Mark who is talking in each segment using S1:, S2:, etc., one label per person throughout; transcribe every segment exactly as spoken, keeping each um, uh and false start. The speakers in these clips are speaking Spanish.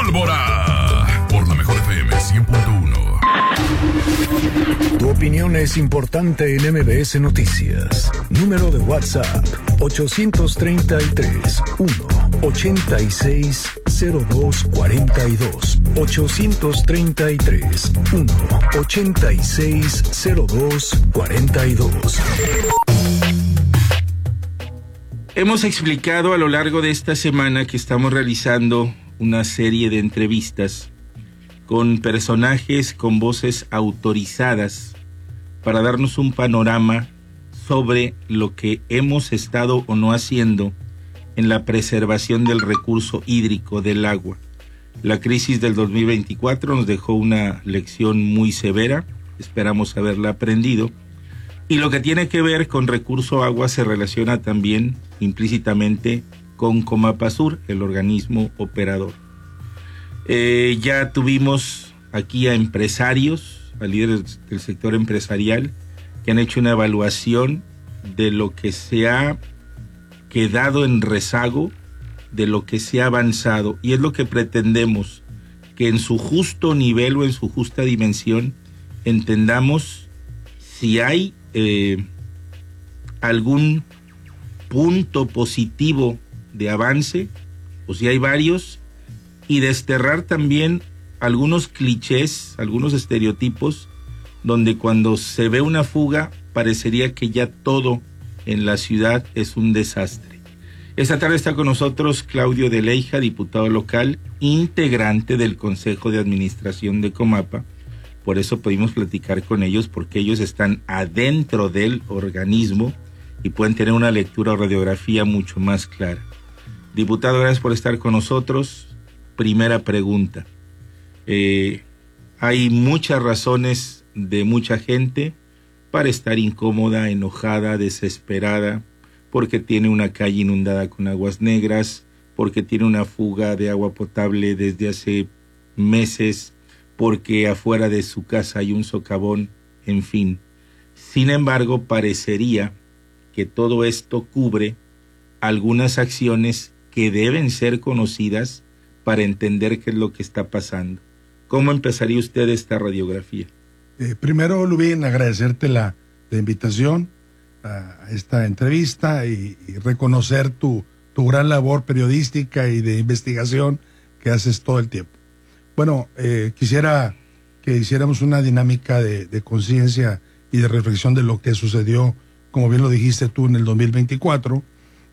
S1: Pólvora por la mejor F M cien punto uno.
S2: Tu opinión es importante en M B S Noticias. Número de WhatsApp ocho tres tres, uno, ochenta y seis, cero dos cuarenta y dos. ocho tres tres, uno, ochenta y seis, cero dos cuarenta y dos.
S3: Hemos explicado a lo largo de esta semana que estamos realizando una serie de entrevistas con personajes con voces autorizadas para darnos un panorama sobre lo que hemos estado o no haciendo en la preservación del recurso hídrico del agua. La crisis del dos mil veinticuatro nos dejó una lección muy severa, esperamos haberla aprendido, y lo que tiene que ver con recurso agua se relaciona también implícitamente con Comapasur, el organismo operador. Eh, ya tuvimos aquí a empresarios, a líderes del sector empresarial, que han hecho una evaluación de lo que se ha quedado en rezago, de lo que se ha avanzado, y es lo que pretendemos, que en su justo nivel o en su justa dimensión entendamos si hay eh, algún punto positivo de avance, o si hay varios, y desterrar también algunos clichés, algunos estereotipos, donde cuando se ve una fuga parecería que ya todo en la ciudad es un desastre. Esta tarde está con nosotros Claudio de Leija, diputado local, integrante del Consejo de Administración de Comapa. Por eso pudimos platicar con ellos, porque ellos están adentro del organismo y pueden tener una lectura o radiografía mucho más clara. Diputado, gracias por estar con nosotros. Primera pregunta. Eh, hay muchas razones de mucha gente para estar incómoda, enojada, desesperada, porque tiene una calle inundada con aguas negras, porque tiene una fuga de agua potable desde hace meses, porque afuera de su casa hay un socavón, en fin. Sin embargo, parecería que todo esto cubre algunas acciones que deben ser conocidas para entender qué es lo que está pasando. ¿Cómo empezaría usted esta radiografía?
S4: Eh, primero, Lubín, agradecerte la, la invitación a esta entrevista y, y reconocer tu, tu gran labor periodística y de investigación que haces todo el tiempo. Bueno, eh, quisiera que hiciéramos una dinámica de, de conciencia y de reflexión de lo que sucedió, como bien lo dijiste tú, en el dos mil veinticuatro.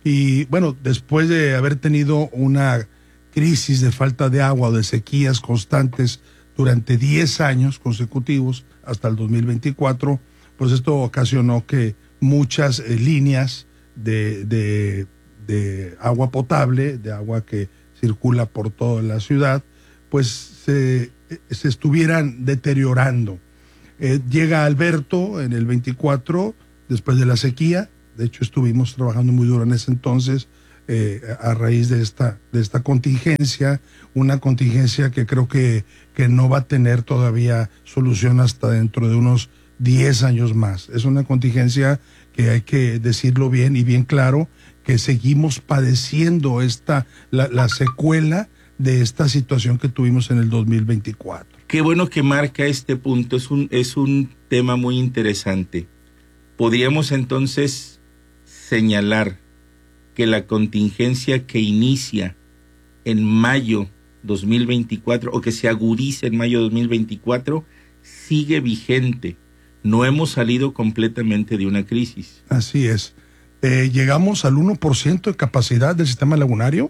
S4: Y bueno, después de haber tenido una crisis de falta de agua o de sequías constantes durante diez años consecutivos hasta el dos mil veinticuatro, pues esto ocasionó que muchas eh, líneas de, de, de agua potable, de agua que circula por toda la ciudad, pues se, se estuvieran deteriorando. Eh, llega Alberto en el veinticuatro, después de la sequía. De hecho, estuvimos trabajando muy duro en ese entonces, eh, a raíz de esta, de esta contingencia, una contingencia que creo que, que no va a tener todavía solución hasta dentro de unos diez años más. Es una contingencia que hay que decirlo bien y bien claro, que seguimos padeciendo esta, la, la secuela de esta situación que tuvimos en el dos mil veinticuatro.
S3: Qué bueno que marca este punto, es un, es un tema muy interesante. Podríamos entonces señalar que la contingencia que inicia en mayo dos mil veinticuatro o que se agudiza en mayo dos mil veinticuatro sigue vigente. No hemos salido completamente de una crisis.
S4: Así es. Eh, llegamos al uno por ciento de capacidad del sistema lagunario,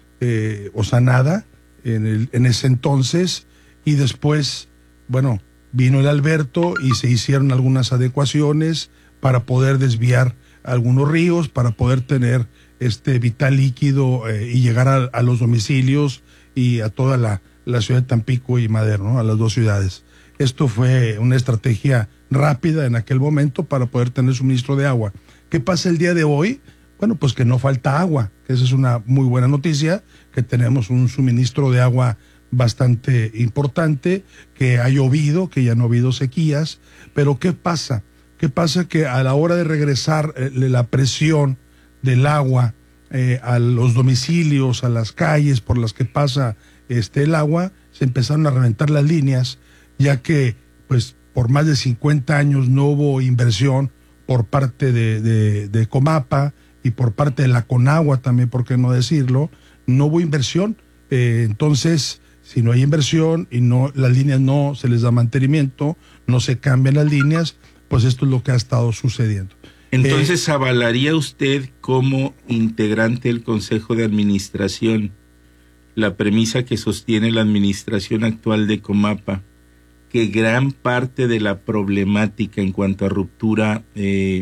S4: eh, o sea, nada, en, el, en ese entonces, y después, bueno, vino el Alberto y se hicieron algunas adecuaciones para poder desviar algunos ríos, para poder tener este vital líquido eh, y llegar a, a los domicilios y a toda la, la ciudad de Tampico y Madero, ¿no? A las dos ciudades. Esto fue una estrategia rápida en aquel momento para poder tener suministro de agua. ¿Qué pasa el día de hoy? Bueno, pues que no falta agua, que esa es una muy buena noticia, que tenemos un suministro de agua bastante importante, que ha llovido, que ya no ha habido sequías, pero ¿qué pasa? ¿Qué pasa? Que a la hora de regresar eh, la presión del agua eh, a los domicilios, a las calles por las que pasa este, el agua, se empezaron a reventar las líneas, ya que pues por más de cincuenta años no hubo inversión por parte de, de, de Comapa y por parte de la Conagua también, por qué no decirlo, no hubo inversión. Eh, entonces, si no hay inversión y no las líneas no se les da mantenimiento, no se cambian las líneas, pues esto es lo que ha estado sucediendo.
S3: Entonces, eh, ¿avalaría usted como integrante del Consejo de Administración la premisa que sostiene la administración actual de Comapa, que gran parte de la problemática en cuanto a ruptura eh,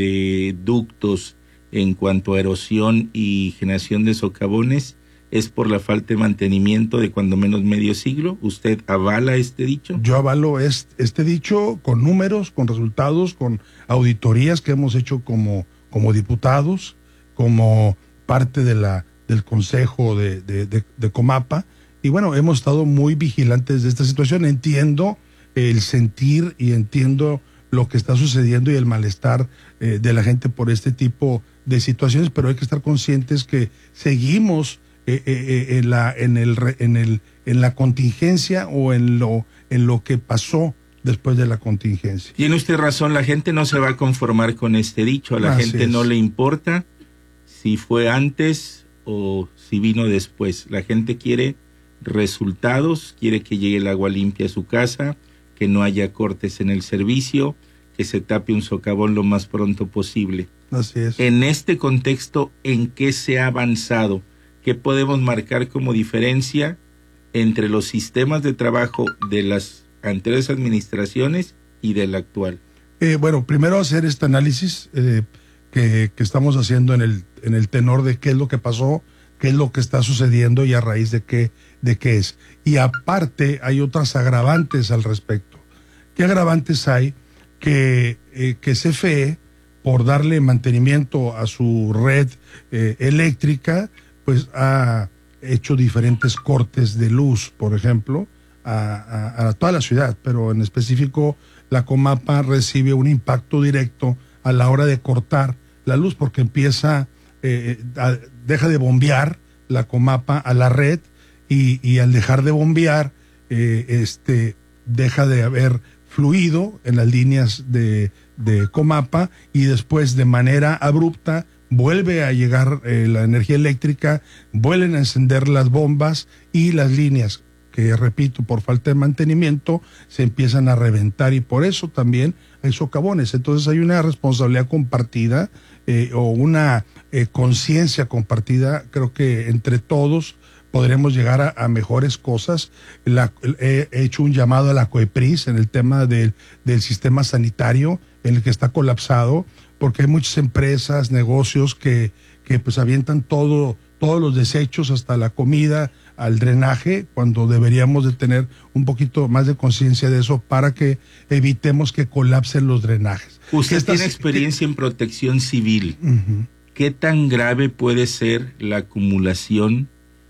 S3: de ductos, en cuanto a erosión y generación de socavones, es por la falta de mantenimiento de cuando menos medio siglo? ¿Usted avala este dicho?
S4: Yo avalo este, este dicho con números, con resultados, con auditorías que hemos hecho como, como diputados, como parte de la, del Consejo de, de, de, de Comapa. Y bueno, hemos estado muy vigilantes de esta situación. Entiendo el sentir y entiendo lo que está sucediendo y el malestar eh, de la gente por este tipo de situaciones, pero hay que estar conscientes que seguimos eh, eh, en la en el en el en la contingencia o en lo en lo que pasó después de la contingencia.
S3: Tiene usted razón, la gente no se va a conformar con este dicho, a la Así gente es. No le importa si fue antes o si vino después. La gente quiere resultados, quiere que llegue el agua limpia a su casa, que no haya cortes en el servicio, que se tape un socavón lo más pronto posible.
S4: Así es.
S3: En este contexto, ¿en qué se ha avanzado? ¿Qué podemos marcar como diferencia entre los sistemas de trabajo de las anteriores administraciones y de la actual?
S4: Eh, bueno, primero hacer este análisis eh, que, que estamos haciendo en el, en el tenor de qué es lo que pasó, qué es lo que está sucediendo y a raíz de qué, de qué es. Y aparte hay otras agravantes al respecto. ¿Qué agravantes hay? Que, eh, que C F E, por darle mantenimiento a su red eh, eléctrica, pues ha hecho diferentes cortes de luz, por ejemplo, a, a, a toda la ciudad, pero en específico la Comapa recibe un impacto directo a la hora de cortar la luz, porque empieza, eh, a, deja de bombear la Comapa a la red y, y al dejar de bombear, eh, este, deja de haber fluido en las líneas de, de Comapa y después de manera abrupta vuelve a llegar eh, la energía eléctrica, vuelven a encender las bombas y las líneas que, repito, por falta de mantenimiento se empiezan a reventar y por eso también hay socavones. Entonces hay una responsabilidad compartida eh, o una eh, conciencia compartida, creo que entre todos podremos llegar a, a mejores cosas. La, he hecho un llamado a la COEPRIS en el tema del, del sistema sanitario en el que está colapsado, porque hay muchas empresas, negocios que, que pues avientan todo, todos los desechos, hasta la comida, al drenaje, cuando deberíamos de tener un poquito más de conciencia de eso para que evitemos que colapsen los drenajes.
S3: Usted
S4: Estas,
S3: tiene experiencia en protección civil.
S4: Uh-huh.
S3: ¿Qué tan grave puede ser la acumulación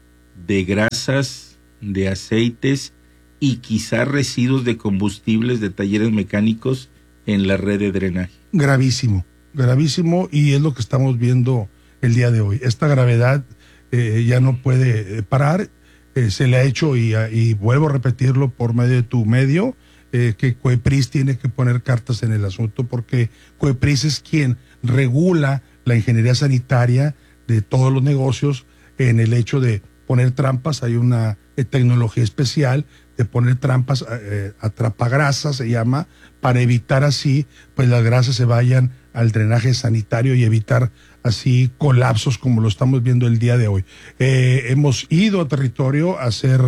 S3: de grasas, de aceites y quizá residuos de combustibles de talleres mecánicos en la red de drenaje?
S4: Gravísimo, gravísimo, y es lo que estamos viendo el día de hoy. Esta gravedad eh, ya no puede eh, parar, eh, se le ha hecho, y, y vuelvo a repetirlo por medio de tu medio, eh, que COEPRIS tiene que poner cartas en el asunto, porque COEPRIS es quien regula la ingeniería sanitaria de todos los negocios en el hecho de poner trampas. Hay una eh, tecnología especial de poner trampas, eh, atrapagrasas se llama, para evitar así pues las grasas se vayan al drenaje sanitario y evitar así colapsos como lo estamos viendo el día de hoy. Eh, hemos ido a territorio a hacer,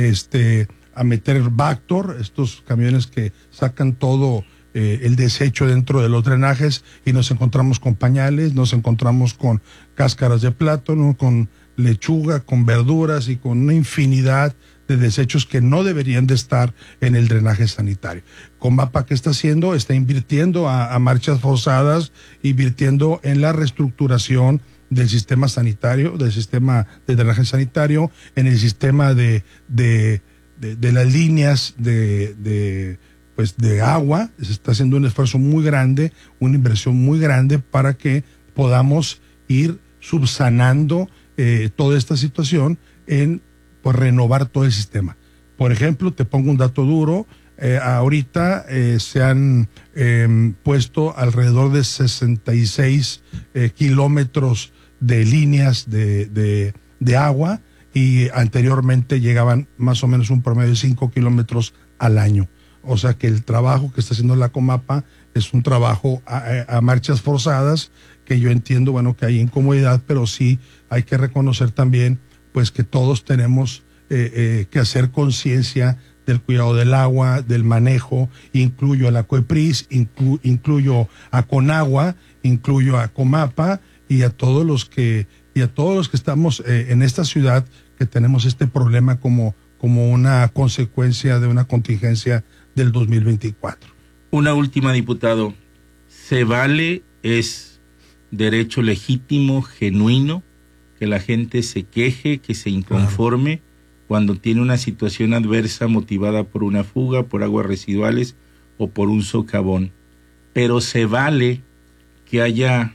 S4: este, a meter Bactor, estos camiones que sacan todo eh, el desecho dentro de los drenajes, y nos encontramos con pañales, nos encontramos con cáscaras de plátano, con lechuga, con verduras y con una infinidad de desechos que no deberían de estar en el drenaje sanitario. Comapa, ¿qué está haciendo? Está invirtiendo a, a marchas forzadas, invirtiendo en la reestructuración del sistema sanitario, del sistema de drenaje sanitario, en el sistema de, de, de, de las líneas de, de, pues de agua. Se está haciendo un esfuerzo muy grande, una inversión muy grande para que podamos ir subsanando eh, toda esta situación en pues renovar todo el sistema. Por ejemplo, te pongo un dato duro, eh, ahorita eh, se han eh, puesto alrededor de sesenta y seis eh, kilómetros de líneas de, de, de agua, y anteriormente llegaban más o menos un promedio de cinco kilómetros al año. O sea que el trabajo que está haciendo la Comapa es un trabajo a, a marchas forzadas, que yo entiendo, bueno, que hay incomodidad, pero sí hay que reconocer también, pues, que todos tenemos eh, eh, que hacer conciencia del cuidado del agua, del manejo. Incluyo a la COEPRIS, inclu, incluyo a Conagua, incluyo a Comapa y a todos los que y a todos los que estamos eh, en esta ciudad, que tenemos este problema como, como una consecuencia de una contingencia del dos mil veinticuatro.
S3: Una última, diputado. ¿Se vale, es derecho legítimo, genuino, que la gente se queje, que se inconforme, claro, cuando tiene una situación adversa motivada por una fuga, por aguas residuales o por un socavón? Pero se vale que haya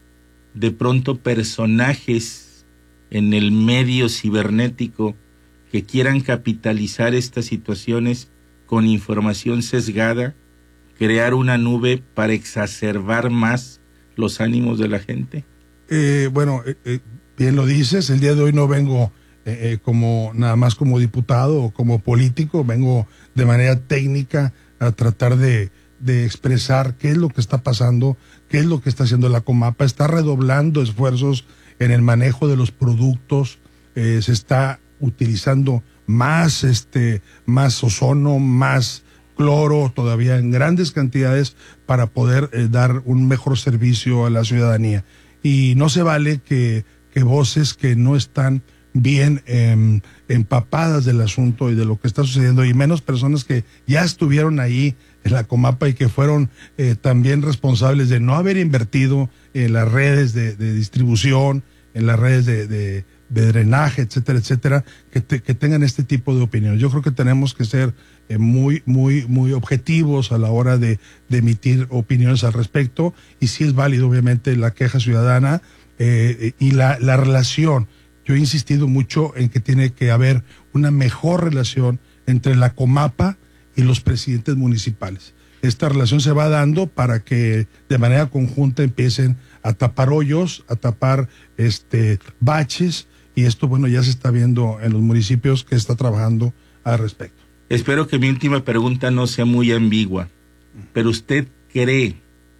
S3: de pronto personajes en el medio cibernético que quieran capitalizar estas situaciones con información sesgada, crear una nube para exacerbar más los ánimos de la gente.
S4: Eh, bueno, eh, eh, bien lo dices, el día de hoy no vengo eh, eh, como nada más como diputado o como político, vengo de manera técnica a tratar de, de expresar qué es lo que está pasando, qué es lo que está haciendo la Comapa. Está redoblando esfuerzos en el manejo de los productos, eh, se está utilizando más, este, más ozono, más cloro, todavía en grandes cantidades, para poder eh, dar un mejor servicio a la ciudadanía. Y no se vale que, que voces que no están bien eh, empapadas del asunto y de lo que está sucediendo, y menos personas que ya estuvieron ahí en la Comapa y que fueron eh, también responsables de no haber invertido en las redes de, de distribución, en las redes de, de, de drenaje, etcétera, etcétera, que, te, que tengan este tipo de opiniones. Yo creo que tenemos que ser eh, muy, muy, muy objetivos a la hora de, de emitir opiniones al respecto, y sí es válido, obviamente, la queja ciudadana eh, y la, la relación. Yo he insistido mucho en que tiene que haber una mejor relación entre la Comapa y los presidentes municipales. Esta relación se va dando para que de manera conjunta empiecen a tapar hoyos, a tapar este baches, y esto, bueno, ya se está viendo en los municipios que está trabajando al respecto.
S3: Espero que mi última pregunta no sea muy ambigua, pero ¿usted cree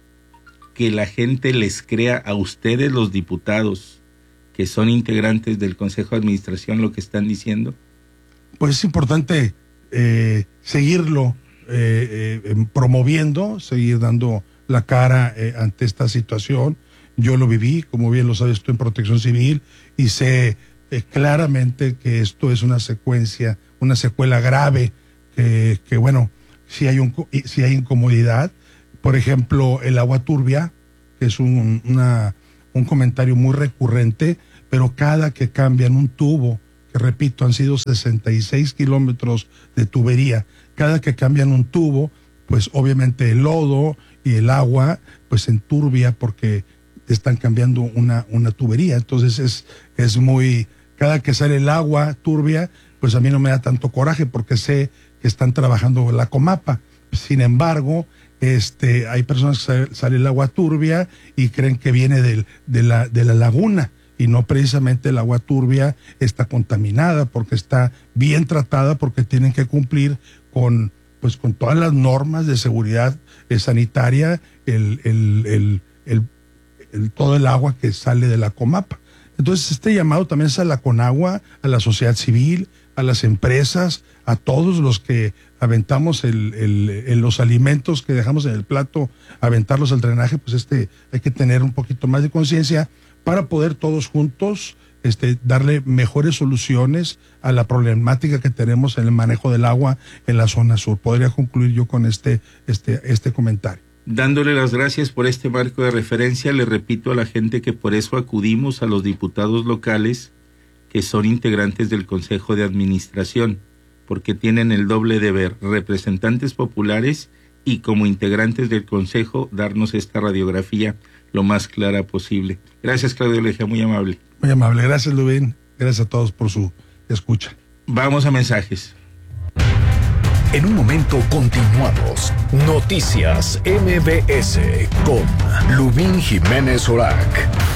S3: que la gente les crea a ustedes, los diputados, que son integrantes del Consejo de Administración, lo que están diciendo?
S4: Pues es importante eh, seguirlo eh, eh, promoviendo, seguir dando la cara eh, ante esta situación. Yo lo viví, como bien lo sabes tú, en Protección Civil, y sé eh, claramente que esto es una secuencia, una secuela grave, que, que bueno, si hay, un, si hay incomodidad. Por ejemplo, el agua turbia, que es un, una... un comentario muy recurrente, pero cada que cambian un tubo, que repito, han sido sesenta y seis kilómetros de tubería, cada que cambian un tubo, pues obviamente el lodo y el agua pues se enturbia porque están cambiando una, una tubería. Entonces es, es muy, cada que sale el agua turbia, pues a mí no me da tanto coraje porque sé que están trabajando la Comapa. Sin embargo, Este, hay personas que sale, sale el agua turbia y creen que viene del, de, la, de la laguna, y no, precisamente el agua turbia está contaminada porque está bien tratada, porque tienen que cumplir con, pues, con todas las normas de seguridad eh, sanitaria, el, el, el, el, el, todo el agua que sale de la Comapa. Entonces este llamado también es a la Conagua, a la sociedad civil, a las empresas, a todos los que aventamos el, el, el, los alimentos que dejamos en el plato, aventarlos al drenaje. Pues este hay que tener un poquito más de conciencia para poder todos juntos este, darle mejores soluciones a la problemática que tenemos en el manejo del agua en la zona sur. Podría concluir yo con este, este, este comentario.
S3: Dándole las gracias por este marco de referencia, le repito a la gente que por eso acudimos a los diputados locales que son integrantes del Consejo de Administración, porque tienen el doble deber, representantes populares y como integrantes del Consejo, darnos esta radiografía lo más clara posible. Gracias, Claudio Legia, muy amable.
S4: Muy amable, gracias, Lubín. Gracias a todos por su escucha.
S3: Vamos a mensajes.
S2: En un momento continuamos. Noticias M B S con Lubín Jiménez Orak.